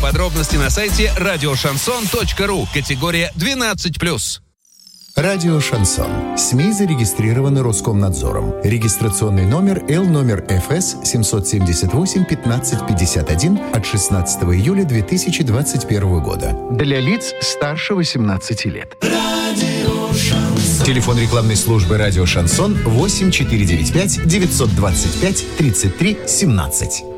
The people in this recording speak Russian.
Подробности на сайте радиошансон.ру. Категория 12+. Радио «Шансон». СМИ зарегистрированы Роскомнадзором. Регистрационный номер Л-номер ФС 778-1551 от 16 июля 2021 года. Для лиц старше 18 лет. Радио «Шансон». Телефон рекламной службы «Радио Шансон» 8495 925 33 17.